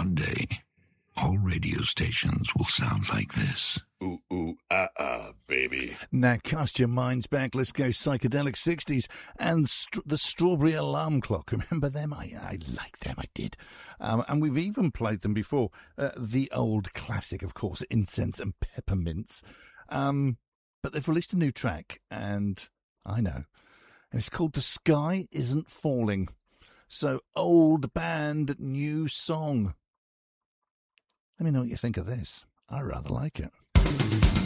One day, all radio stations will sound like this. Ooh, ooh, baby. Now cast your minds back. Let's go psychedelic 60s and the Strawberry Alarm Clock. Remember them? I like them. I did. And we've even played them before. The old classic, of course, Incense and Peppermints. But they've released a new track, and I know. And it's called The Sky Isn't Falling. So old band, new song. Let me know what you think of this. I rather like it.